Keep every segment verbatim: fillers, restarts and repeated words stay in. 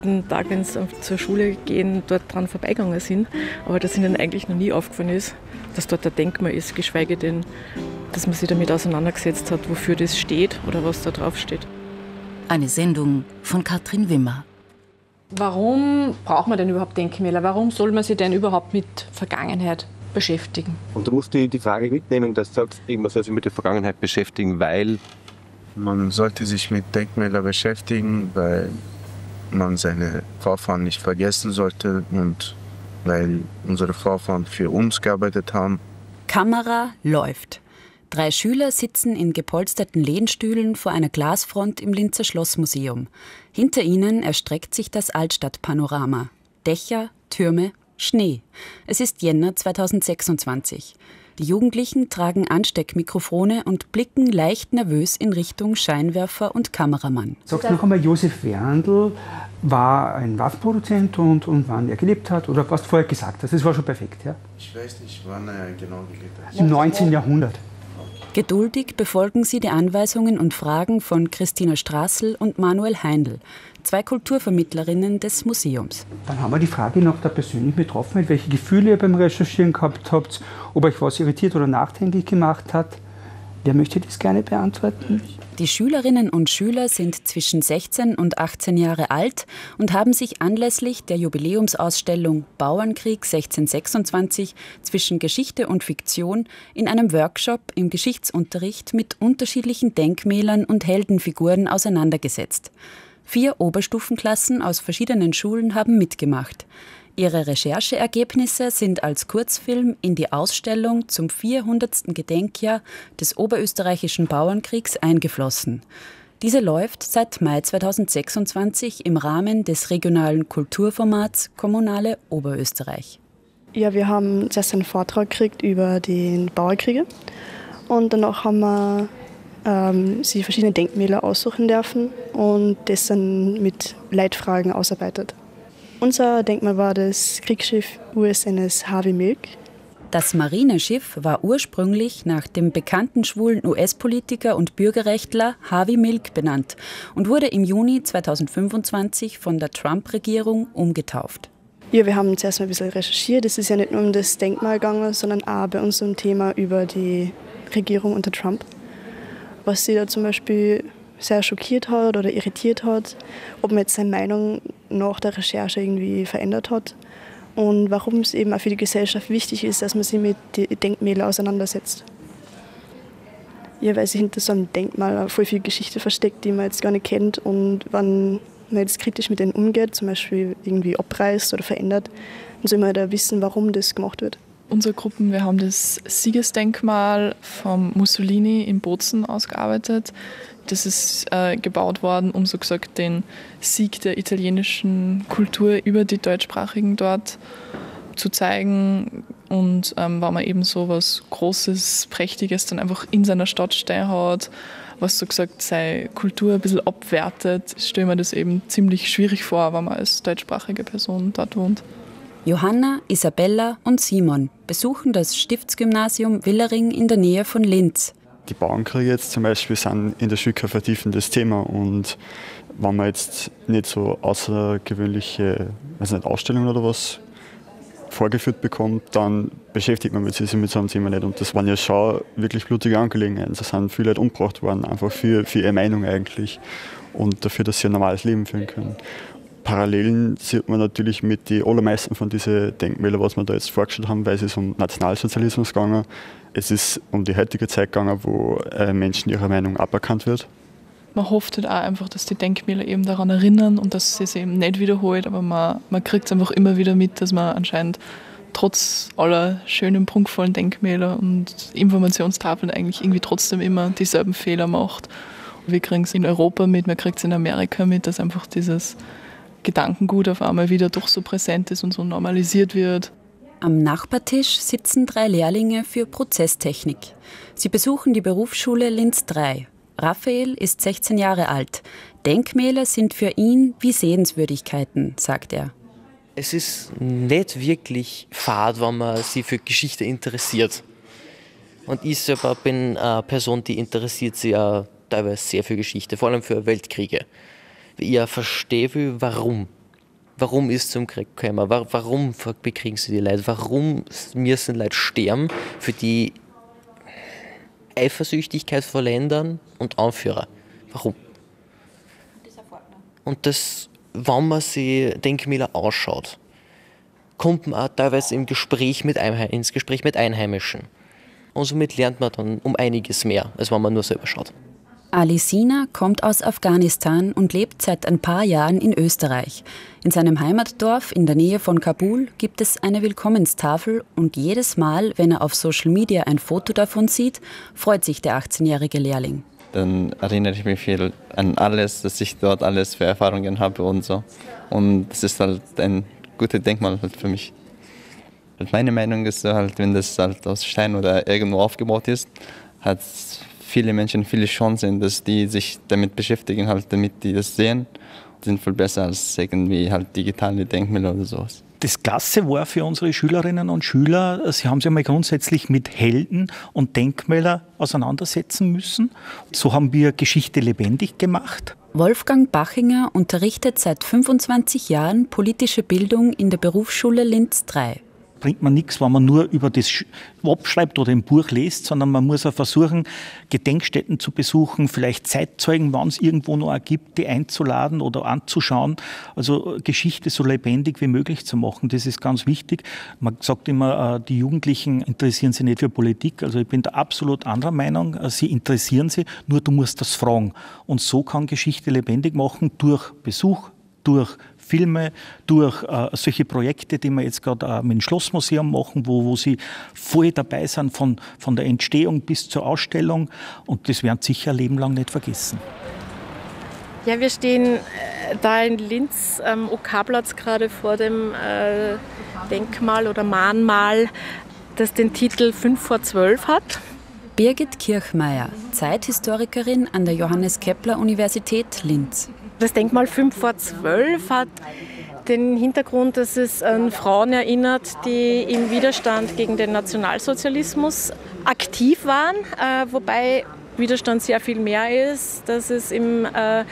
Jeden Tag, wenn sie zur Schule gehen, dort dran vorbeigegangen sind, aber dass ihnen eigentlich noch nie aufgefallen ist, dass dort ein Denkmal ist, geschweige denn, dass man sich damit auseinandergesetzt hat, wofür das steht oder was da drauf steht. Eine Sendung von Katrin Wimmer. Warum braucht man denn überhaupt Denkmäler? Warum soll man sich denn überhaupt mit Vergangenheit beschäftigen? Und du musst die, die Frage mitnehmen, dass du sagst, man soll sich mit der Vergangenheit beschäftigen, weil... Man sollte sich mit Denkmälern beschäftigen, weil man seine Vorfahren nicht vergessen sollte und weil unsere Vorfahren für uns gearbeitet haben. Kamera läuft. Drei Schüler sitzen in gepolsterten Lehnstühlen vor einer Glasfront im Linzer Schlossmuseum. Hinter ihnen erstreckt sich das Altstadtpanorama. Dächer, Türme, Schnee. Es ist Jänner zweitausendsechsundzwanzig. Die Jugendlichen tragen Ansteckmikrofone und blicken leicht nervös in Richtung Scheinwerfer und Kameramann. Sagst du noch einmal, Josef Werndl war ein Waffenproduzent und, und wann er gelebt hat? Oder was du vorher gesagt hast, das war schon perfekt, ja? Ich weiß nicht, wann er genau gelebt hat. Im neunzehnten Jahrhundert. Geduldig befolgen sie die Anweisungen und Fragen von Christina Straßl und Manuel Heindl, zwei Kulturvermittlerinnen des Museums. Dann haben wir die Frage nach der persönlichen Betroffenheit, welche Gefühle ihr beim Recherchieren gehabt habt, ob euch was irritiert oder nachdenklich gemacht hat. Wer möchte das gerne beantworten? Die Schülerinnen und Schüler sind zwischen sechzehn und achtzehn Jahre alt und haben sich anlässlich der Jubiläumsausstellung Bauernkrieg sechzehnhundertsechsundzwanzig zwischen Geschichte und Fiktion in einem Workshop im Geschichtsunterricht mit unterschiedlichen Denkmälern und Heldenfiguren auseinandergesetzt. Vier Oberstufenklassen aus verschiedenen Schulen haben mitgemacht. Ihre Rechercheergebnisse sind als Kurzfilm in die Ausstellung zum vierhundertsten Gedenkjahr des Oberösterreichischen Bauernkriegs eingeflossen. Diese läuft seit Mai zweitausendsechsundzwanzig im Rahmen des regionalen Kulturformats Kommunale Oberösterreich. Ja, wir haben zuerst einen Vortrag gekriegt über die Bauernkriege und danach haben wir ähm, sie verschiedene Denkmäler aussuchen dürfen und das dann mit Leitfragen ausarbeitet. Unser Denkmal war das Kriegsschiff U S N S Harvey Milk. Das Marineschiff war ursprünglich nach dem bekannten schwulen U S-Politiker und Bürgerrechtler Harvey Milk benannt und wurde im Juni zweitausendfünfundzwanzig von der Trump-Regierung umgetauft. Ja, wir haben zuerst mal ein bisschen recherchiert. Es ist ja nicht nur um das Denkmal gegangen, sondern auch bei unserem Thema über die Regierung unter Trump. Was sie da zum Beispiel sehr schockiert hat oder irritiert hat, ob man jetzt seine Meinung nach der Recherche irgendwie verändert hat und warum es eben auch für die Gesellschaft wichtig ist, dass man sich mit den Denkmälern auseinandersetzt. Ja, weil sich hinter so einem Denkmal voll viel Geschichte versteckt, die man jetzt gar nicht kennt und wenn man jetzt kritisch mit denen umgeht, zum Beispiel irgendwie abreißt oder verändert, dann soll man da wissen, warum das gemacht wird. Unsere Gruppen, wir haben das Siegesdenkmal vom Mussolini in Bozen ausgearbeitet. Das ist äh, gebaut worden, um so gesagt den Sieg der italienischen Kultur über die Deutschsprachigen dort zu zeigen. Und ähm, weil man eben so was Großes, Prächtiges dann einfach in seiner Stadt stehen hat, was so gesagt seine Kultur ein bisschen abwertet, stelle mir das eben ziemlich schwierig vor, wenn man als deutschsprachige Person dort wohnt. Johanna, Isabella und Simon besuchen das Stiftsgymnasium Willering in der Nähe von Linz. Die Bauernkriege jetzt zum Beispiel sind in der Schule kein vertiefendes Thema und wenn man jetzt nicht so außergewöhnliche also nicht Ausstellungen oder was vorgeführt bekommt, dann beschäftigt man sich mit so einem Thema nicht. Und das waren ja schon wirklich blutige Angelegenheiten. Es sind viele Leute umgebracht worden, einfach für, für ihre Meinung eigentlich und dafür, dass sie ein normales Leben führen können. Parallelen sieht man natürlich mit den allermeisten von diesen Denkmälern, was wir da jetzt vorgestellt haben, weil es ist um Nationalsozialismus gegangen. Es ist um die heutige Zeit gegangen, wo äh, Menschen ihrer Meinung aberkannt wird. Man hofft halt auch einfach, dass die Denkmäler eben daran erinnern und dass es eben nicht wiederholt, aber man, man kriegt es einfach immer wieder mit, dass man anscheinend trotz aller schönen, prunkvollen Denkmäler und Informationstafeln eigentlich irgendwie trotzdem immer dieselben Fehler macht. Wir kriegen es in Europa mit, man kriegt es in Amerika mit, dass einfach dieses Gedankengut auf einmal wieder doch so präsent ist und so normalisiert wird. Am Nachbartisch sitzen drei Lehrlinge für Prozesstechnik. Sie besuchen die Berufsschule Linz drei. Raphael ist sechzehn Jahre alt. Denkmäler sind für ihn wie Sehenswürdigkeiten, sagt er. Es ist nicht wirklich fad, wenn man sich für Geschichte interessiert. Und ich selber bin eine Person, die interessiert sich auch teilweise sehr für Geschichte, vor allem für Weltkriege. Ich verstehe will, warum Warum ist es zum Krieg gekommen? Warum bekriegen sie die Leute? Warum müssen Leute sterben für die Eifersüchtigkeit von Ländern und Anführer? Warum? Und das, wenn man sich Denkmäler anschaut, kommt man auch teilweise im Gespräch mit Einheim- ins Gespräch mit Einheimischen. Und somit lernt man dann um einiges mehr, als wenn man nur selber schaut. Ali Sina kommt aus Afghanistan und lebt seit ein paar Jahren in Österreich. In seinem Heimatdorf in der Nähe von Kabul gibt es eine Willkommenstafel und jedes Mal, wenn er auf Social Media ein Foto davon sieht, freut sich der achtzehnjährige Lehrling. Dann erinnere ich mich viel an alles, dass ich dort alles für Erfahrungen habe und so. Und das ist halt ein gutes Denkmal halt für mich. Meine Meinung ist halt, wenn das halt aus Stein oder irgendwo aufgebaut ist, hat viele Menschen viele Chancen, dass die sich damit beschäftigen, halt, damit die das sehen. Sind viel besser als irgendwie halt digitale Denkmäler oder sowas. Das Klasse war für unsere Schülerinnen und Schüler, sie haben sich einmal grundsätzlich mit Helden und Denkmälern auseinandersetzen müssen. So haben wir Geschichte lebendig gemacht. Wolfgang Bachinger unterrichtet seit fünfundzwanzig Jahren politische Bildung in der Berufsschule Linz drei. Bringt man nichts, wenn man nur über das abschreibt oder im Buch liest, sondern man muss auch versuchen, Gedenkstätten zu besuchen, vielleicht Zeitzeugen, wenn es irgendwo noch gibt, die einzuladen oder anzuschauen. Also Geschichte so lebendig wie möglich zu machen, das ist ganz wichtig. Man sagt immer, die Jugendlichen interessieren sich nicht für Politik. Also ich bin da absolut anderer Meinung. Sie interessieren sich, nur du musst das fragen. Und so kann Geschichte lebendig machen durch Besuch, durch Filme, durch äh, solche Projekte, die wir jetzt gerade äh, mit dem Schlossmuseum machen, wo, wo sie voll dabei sind, von, von der Entstehung bis zur Ausstellung. Und das werden sie sicher ein Leben lang nicht vergessen. Ja, wir stehen äh, da in Linz am O K-Platz gerade vor dem äh, Denkmal oder Mahnmal, das den Titel fünf vor zwölf hat. Birgit Kirchmeier, Zeithistorikerin an der Johannes Kepler Universität Linz. Das Denkmal fünf vor zwölf hat den Hintergrund, dass es an Frauen erinnert, die im Widerstand gegen den Nationalsozialismus aktiv waren, äh, wobei Widerstand sehr viel mehr ist, dass es im äh,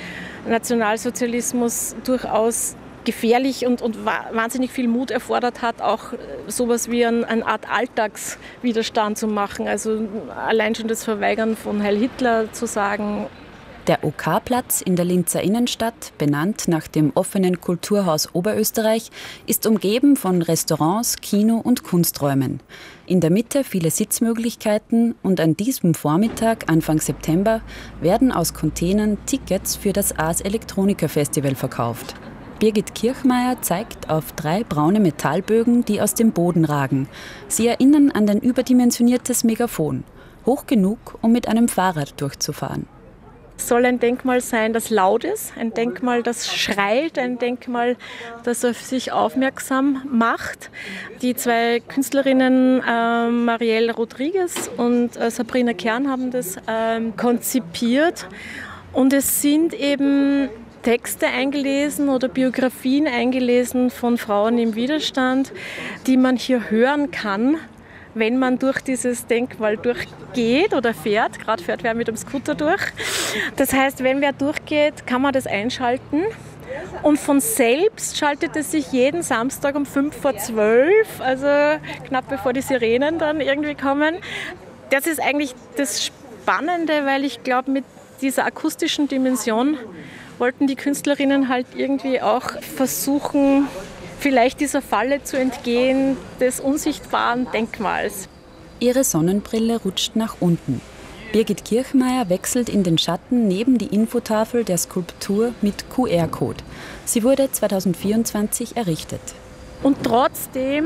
Nationalsozialismus durchaus gefährlich und, und wahnsinnig viel Mut erfordert hat, auch sowas wie ein, eine Art Alltagswiderstand zu machen. Also allein schon das Verweigern von Heil Hitler zu sagen. Der O K-Platz in der Linzer Innenstadt, benannt nach dem offenen Kulturhaus Oberösterreich, ist umgeben von Restaurants, Kino und Kunsträumen. In der Mitte viele Sitzmöglichkeiten und an diesem Vormittag, Anfang September, werden aus Containern Tickets für das Ars Electronica Festival verkauft. Birgit Kirchmeier zeigt auf drei braune Metallbögen, die aus dem Boden ragen. Sie erinnern an ein überdimensioniertes Megafon, hoch genug, um mit einem Fahrrad durchzufahren. Es soll ein Denkmal sein, das laut ist, ein Denkmal, das schreit, ein Denkmal, das auf sich aufmerksam macht. Die zwei Künstlerinnen äh, Marielle Rodriguez und äh, Sabrina Kern haben das äh, konzipiert. Und es sind eben Texte eingelesen oder Biografien eingelesen von Frauen im Widerstand, die man hier hören kann, wenn man durch dieses Denkmal durchgeht oder fährt. Gerade fährt wer mit dem Scooter durch. Das heißt, wenn wer durchgeht, kann man das einschalten. Und von selbst schaltet es sich jeden Samstag um fünf vor zwölf, also knapp bevor die Sirenen dann irgendwie kommen. Das ist eigentlich das Spannende, weil ich glaube, mit dieser akustischen Dimension wollten die Künstlerinnen halt irgendwie auch versuchen, vielleicht dieser Falle zu entgehen des unsichtbaren Denkmals. Ihre Sonnenbrille rutscht nach unten. Birgit Kirchmeier wechselt in den Schatten neben die Infotafel der Skulptur mit Q R-Code. Sie wurde zweitausendvierundzwanzig errichtet. Und trotzdem,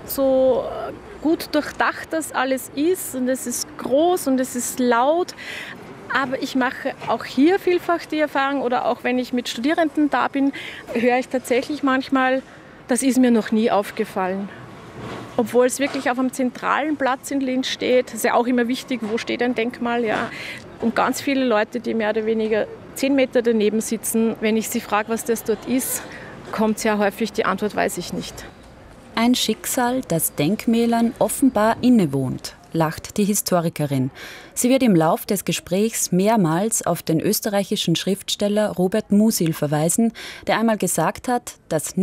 so gut durchdacht das alles ist, und es ist groß und es ist laut, aber ich mache auch hier vielfach die Erfahrung, oder auch wenn ich mit Studierenden da bin, höre ich tatsächlich manchmal, das ist mir noch nie aufgefallen. Obwohl es wirklich auf einem zentralen Platz in Linz steht. Das ist ja auch immer wichtig, wo steht ein Denkmal. Ja. Und ganz viele Leute, die mehr oder weniger zehn Meter daneben sitzen, wenn ich sie frage, was das dort ist, kommt sehr häufig die Antwort, weiß ich nicht. Ein Schicksal, das Denkmälern offenbar innewohnt, lacht die Historikerin. Sie wird im Lauf des Gesprächs mehrmals auf den österreichischen Schriftsteller Robert Musil verweisen, der einmal gesagt hat, dass